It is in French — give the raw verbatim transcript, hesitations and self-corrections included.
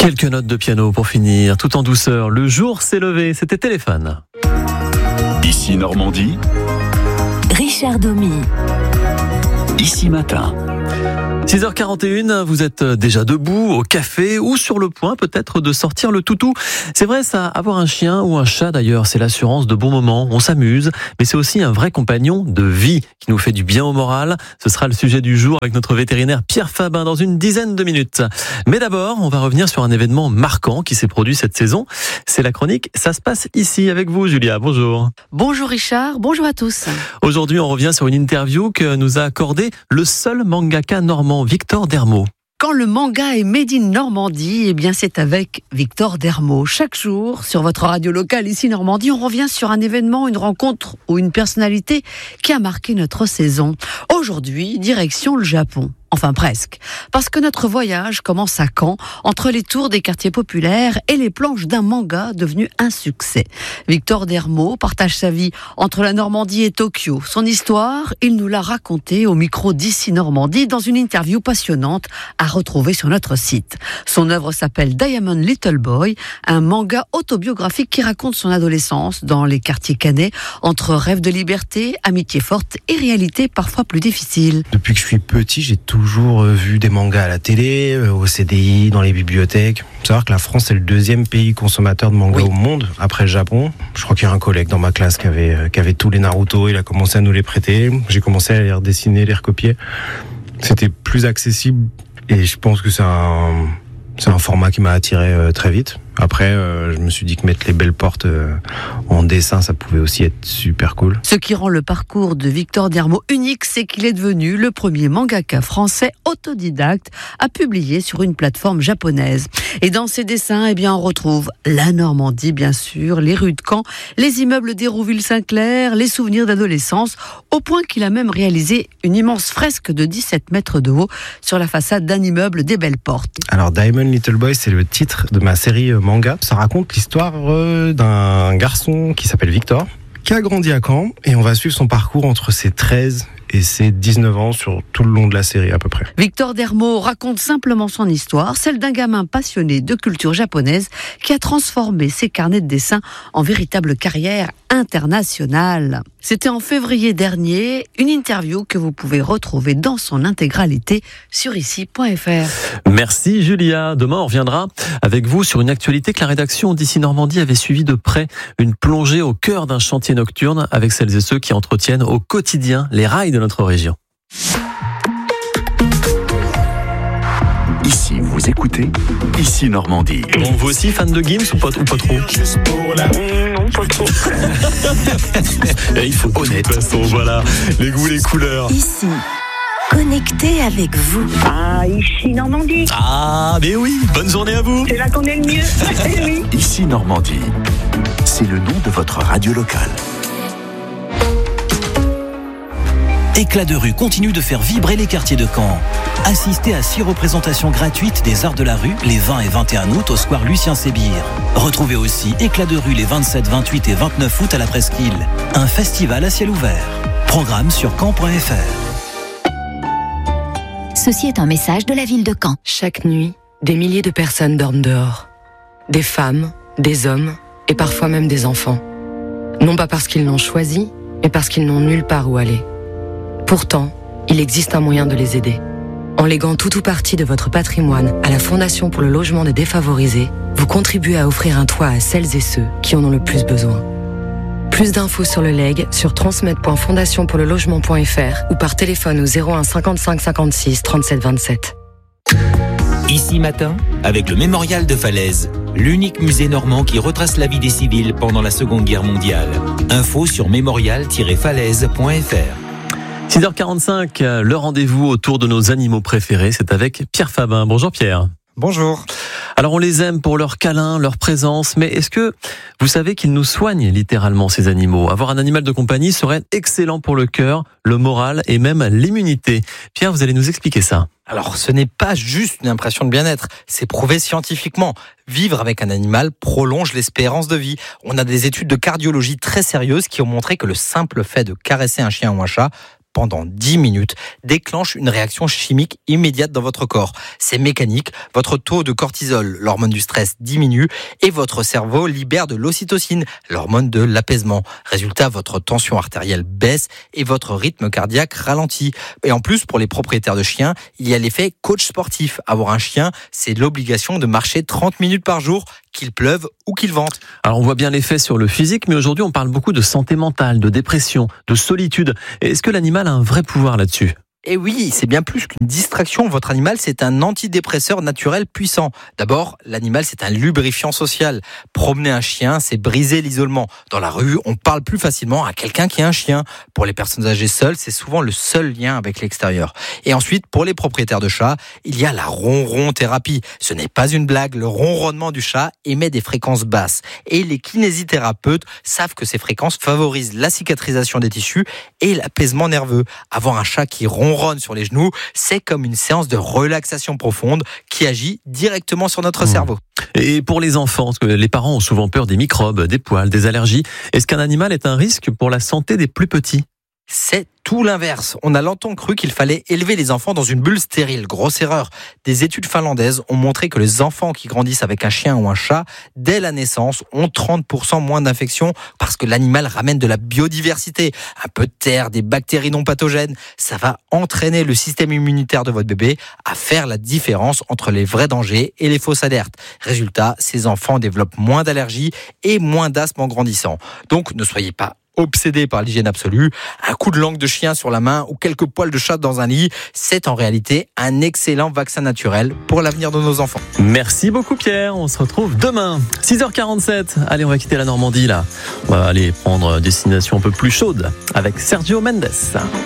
Quelques notes de piano pour finir, tout en douceur. Le jour s'est levé, c'était Téléphone. Ici Normandie. Richard Domy. Ici Matin. six heures quarante et une, vous êtes déjà debout, au café ou sur le point peut-être de sortir le toutou. C'est vrai ça, avoir un chien ou un chat d'ailleurs, c'est l'assurance de bons moments, on s'amuse, mais c'est aussi un vrai compagnon de vie qui nous fait du bien au moral. Ce sera le sujet du jour avec notre vétérinaire Pierre Fabin dans une dizaine de minutes. Mais d'abord, on va revenir sur un événement marquant qui s'est produit cette saison. C'est la chronique « Ça se passe ici » avec vous Julia, bonjour. Bonjour Richard, bonjour à tous. Aujourd'hui, on revient sur une interview que nous a accordée le seul mangaka normand, Victor Dermot. Quand le manga est made in Normandie, eh bien c'est avec Victor Dermot. Chaque jour, sur votre radio locale ici Normandie, on revient sur un événement, une rencontre ou une personnalité qui a marqué notre saison. Aujourd'hui, direction le Japon. Enfin presque, parce que notre voyage commence à Caen, entre les tours des quartiers populaires et les planches d'un manga devenu un succès. Victor Dermot partage sa vie entre la Normandie et Tokyo. Son histoire, il nous l'a racontée au micro d'Ici Normandie dans une interview passionnante à retrouver sur notre site. Son œuvre s'appelle Diamond Little Boy, un manga autobiographique qui raconte son adolescence dans les quartiers caennais, entre rêves de liberté, amitié forte et réalité parfois plus difficile. Depuis que je suis petit, j'ai toujours toujours vu des mangas à la télé, au C D I, dans les bibliothèques. Il faut savoir que la France est le deuxième pays consommateur de mangas oui. au monde, après le Japon. Je crois qu'il y a un collègue dans ma classe qui avait, qui avait tous les Naruto, il a commencé à nous les prêter. J'ai commencé à les redessiner, les recopier. C'était plus accessible et je pense que c'est un, c'est un format qui m'a attiré très vite. Après, euh, je me suis dit que mettre les belles portes euh, en dessin, ça pouvait aussi être super cool. Ce qui rend le parcours de Victor Dermot unique, c'est qu'il est devenu le premier mangaka français autodidacte à publier sur une plateforme japonaise. Et dans ses dessins, eh bien, on retrouve la Normandie, bien sûr, les rues de Caen, les immeubles d'Hérouville-Saint-Clair, les souvenirs d'adolescence, au point qu'il a même réalisé une immense fresque de dix-sept mètres de haut sur la façade d'un immeuble des Belles Portes. Alors, Diamond Little Boy, c'est le titre de ma série manga. Ça raconte l'histoire d'un garçon qui s'appelle Victor, qui a grandi à Caen, et on va suivre son parcours entre ses treize et ses dix-neuf ans sur tout le long de la série à peu près. Victor Dermot raconte simplement son histoire, celle d'un gamin passionné de culture japonaise qui a transformé ses carnets de dessin en véritable carrière internationale. C'était en février dernier, une interview que vous pouvez retrouver dans son intégralité sur ici point f r. Merci Julia. Demain, on reviendra avec vous sur une actualité que la rédaction d'Ici Normandie avait suivie de près. Une plongée au cœur d'un chantier nocturne avec celles et ceux qui entretiennent au quotidien les rails de notre région. Ici, vous écoutez Ici Normandie. Bon, vous aussi, fan de Gims ou pas, ou pas trop? Non, pas trop. Et il faut honnête. De toute façon, voilà, les goûts, les couleurs. Ici, connecté avec vous. Ah, ici Normandie. Ah, mais oui, bonne journée à vous. C'est là qu'on est le mieux. Oui. Ici Normandie, c'est le nom de votre radio locale. Éclat de rue continue de faire vibrer les quartiers de Caen. Assistez à six représentations gratuites des Arts de la rue les vingt et vingt et un août au square Lucien Sébir. Retrouvez aussi Éclat de rue les vingt-sept, vingt-huit et vingt-neuf août à la Presqu'île. Un festival à ciel ouvert. Programme sur caen point f r. Ceci est un message de la ville de Caen. Chaque nuit, des milliers de personnes dorment dehors. Des femmes, des hommes et parfois même des enfants. Non pas parce qu'ils l'ont choisi, mais parce qu'ils n'ont nulle part où aller. Pourtant, il existe un moyen de les aider. En léguant tout ou partie de votre patrimoine à la Fondation pour le logement des défavorisés, vous contribuez à offrir un toit à celles et ceux qui en ont le plus besoin. Plus d'infos sur le legs sur transmettre point fondation pour le logement point f r ou par téléphone au zéro un cinquante-cinq cinquante-six trente-sept vingt-sept. Ici Matin, avec le Mémorial de Falaise, l'unique musée normand qui retrace la vie des civils pendant la Seconde Guerre mondiale. Info sur mémorial tiret falaise point f r. six heures quarante-cinq, le rendez-vous autour de nos animaux préférés, c'est avec Pierre Fabin. Bonjour Pierre. Bonjour. Alors on les aime pour leur câlin, leur présence, mais est-ce que vous savez qu'ils nous soignent littéralement ces animaux? Avoir un animal de compagnie serait excellent pour le cœur, le moral et même l'immunité. Pierre, vous allez nous expliquer ça. Alors ce n'est pas juste une impression de bien-être, c'est prouvé scientifiquement. Vivre avec un animal prolonge l'espérance de vie. On a des études de cardiologie très sérieuses qui ont montré que le simple fait de caresser un chien ou un chat pendant dix minutes déclenche une réaction chimique immédiate dans votre corps. C'est mécanique, votre taux de cortisol, l'hormone du stress, diminue et votre cerveau libère de l'ocytocine, l'hormone de l'apaisement. Résultat, votre tension artérielle baisse et votre rythme cardiaque ralentit. Et en plus, pour les propriétaires de chiens, il y a l'effet coach sportif. Avoir un chien, c'est l'obligation de marcher trente minutes par jour, qu'il pleuve ou qu'il vente. Alors on voit bien l'effet sur le physique, mais aujourd'hui on parle beaucoup de santé mentale, de dépression, de solitude. Est-ce que l'animal a un vrai pouvoir là-dessus ? Et oui, c'est bien plus qu'une distraction. Votre animal, c'est un antidépresseur naturel puissant. D'abord, l'animal, c'est un lubrifiant social. Promener un chien, c'est briser l'isolement. Dans la rue, on parle plus facilement à quelqu'un qui a un chien. Pour les personnes âgées seules, c'est souvent le seul lien avec l'extérieur. Et ensuite, pour les propriétaires de chats, il y a la ronron-thérapie. Ce n'est pas une blague. Le ronronnement du chat émet des fréquences basses. Et les kinésithérapeutes savent que ces fréquences favorisent la cicatrisation des tissus et l'apaisement nerveux. Avoir un chat qui ronronne sur les genoux, c'est comme une séance de relaxation profonde qui agit directement sur notre mmh. cerveau. Et pour les enfants, parce que les parents ont souvent peur des microbes, des poils, des allergies, est-ce qu'un animal est un risque pour la santé des plus petits ? C'est tout l'inverse. On a longtemps cru qu'il fallait élever les enfants dans une bulle stérile. Grosse erreur. Des études finlandaises ont montré que les enfants qui grandissent avec un chien ou un chat, dès la naissance, ont trente pour cent moins d'infections parce que l'animal ramène de la biodiversité. Un peu de terre, des bactéries non pathogènes. Ça va entraîner le système immunitaire de votre bébé à faire la différence entre les vrais dangers et les fausses alertes. Résultat, ces enfants développent moins d'allergies et moins d'asthme en grandissant. Donc, ne soyez pas obsédé par l'hygiène absolue, un coup de langue de chien sur la main ou quelques poils de chat dans un lit, c'est en réalité un excellent vaccin naturel pour l'avenir de nos enfants. Merci beaucoup Pierre, on se retrouve demain, six heures quarante-sept. Allez, on va quitter la Normandie là. On va aller prendre une destination un peu plus chaude avec Sergio Mendes.